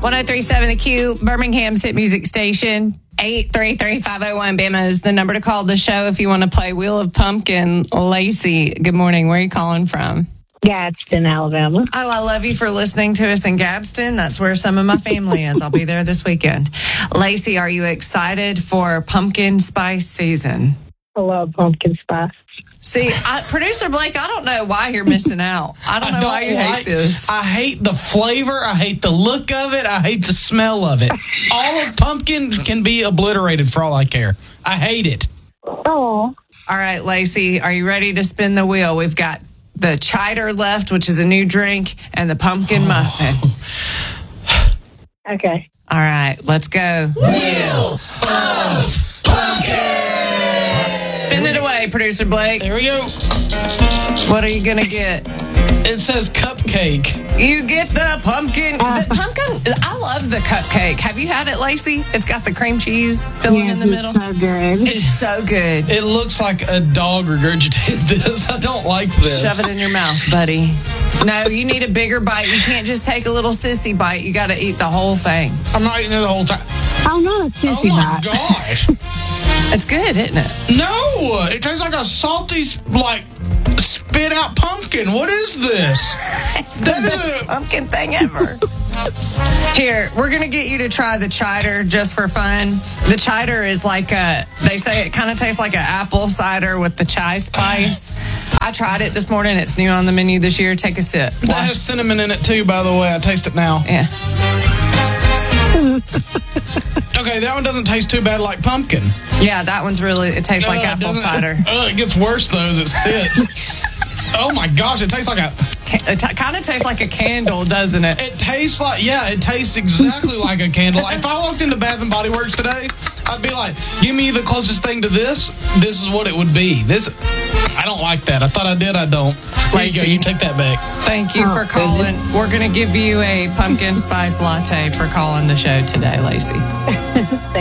1037 The Q, Birmingham's hit music station. 833-501 Bama is the number to call the show if you want to play Wheel of Pumpkin. Lacey, good morning. Where are you calling from? Gadsden, Alabama. Oh, I love you for listening to us in Gadsden. That's where some of my family is. I'll be there this weekend. Lacey, are you excited for pumpkin spice season? I love pumpkin spice. See, Producer Blake, I don't know why you're missing out. I don't know why you hate this. I hate the flavor. I hate the look of it. I hate the smell of it. All of pumpkin can be obliterated for all I care. I hate it. Oh. All right, Lacey, are you ready to spin the wheel? We've got the cider left, which is a new drink, and the pumpkin muffin. Okay. All right, let's go. Wheel of Pumpkin! Spin it away, Producer Blake. There we go. What are you going to get? It says cupcake. You get the pumpkin. The pumpkin, I love the cupcake. Have you had it, Lacey? It's got the cream cheese filling in the middle. It's so good. It's so good. It looks like a dog regurgitated this. I don't like this. Shove it in your mouth, buddy. No, you need a bigger bite. You can't just take a little sissy bite. You got to eat the whole thing. I'm not eating it the whole time. I'm not a sissy Oh my bite. gosh. It's good, isn't it? No, it tastes like a salty, spit out pumpkin. What is this? It's the best pumpkin thing ever. Here, we're going to get you to try the cider just for fun. The cider is they say it kind of tastes like an apple cider with the chai spice. I tried it this morning. It's new on the menu this year. Take a sip. That has cinnamon in it too, by the way. I taste it now. Yeah. Okay, that one doesn't taste too bad like pumpkin. Yeah, that one's it tastes like apple cider. It gets worse though as it sits. Oh my gosh, it tastes like It kind of tastes like a candle, doesn't it? it tastes exactly like a candle. If I walked into Bath and Body Works today, I'd be like, give me the closest thing to this. This is what it would be. I don't like that. I thought I did. I don't. There you go. You take that back. Thank you for calling. We're going to give you a pumpkin spice latte for calling the show today, Lacey.